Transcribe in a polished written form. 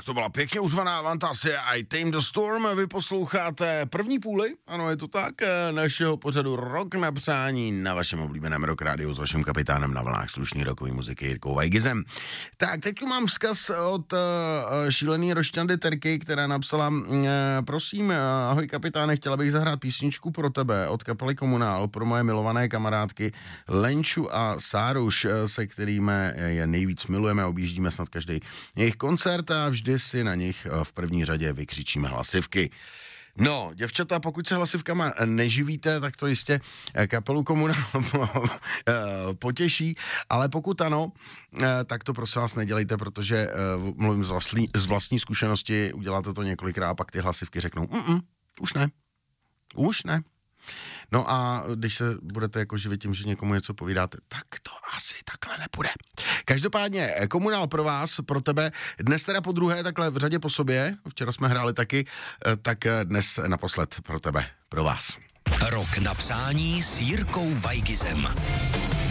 to byla pěkně uřvaná Fantasie I Tame the Storm. Vy posloucháte první půli, ano, je to tak, našeho pořadu Rok na přání na vašem oblíbeném Rock rádiu s vaším kapitánem na vlnách slušný rokový muziky Jirkou Vajgizem. Tak, teď tu mám vzkaz od šílený Rošťandy Terky, která napsala: prosím, ahoj kapitáne, chtěla bych zahrát písničku pro tebe od kapely Komunál, pro moje milované kamarádky Lenču a Sáruš, se kterými je nejvíc milujeme, objíždíme snad každý jejich koncert a vždy si na nich v první řadě vykřičíme hlasivky. No, děvčata, pokud se hlasivkama neživíte, tak to jistě kapelu Komunál potěší, ale pokud ano, tak to prosím vás nedělejte, protože mluvím z vlastní zkušenosti, uděláte to několikrát a pak ty hlasivky řeknou, už ne. No a když se budete jako živit tím, že někomu něco povídáte, tak to asi takhle nepůjde. Každopádně Komunál pro vás, pro tebe, dnes teda po druhé takhle v řadě po sobě, včera jsme hráli taky, tak dnes naposled pro tebe, pro vás. Rok na přání s Jirkou Vajgizem.